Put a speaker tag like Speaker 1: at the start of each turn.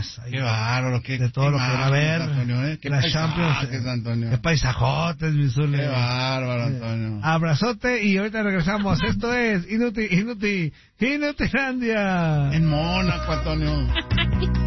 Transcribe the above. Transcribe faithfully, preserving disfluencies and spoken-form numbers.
Speaker 1: imágenes ahí,
Speaker 2: qué bárbaro, qué,
Speaker 1: de todo
Speaker 2: qué
Speaker 1: lo que van a ver,
Speaker 2: Antonio, ¿eh? Qué
Speaker 1: la Champions,
Speaker 2: Antonio.
Speaker 1: qué paisajotes, mi Zule.
Speaker 2: Qué bárbaro, Antonio.
Speaker 1: Abrazote y ahorita regresamos. Esto es Inuti, Inuti, Inutilandia.
Speaker 2: En Mónaco, Antonio.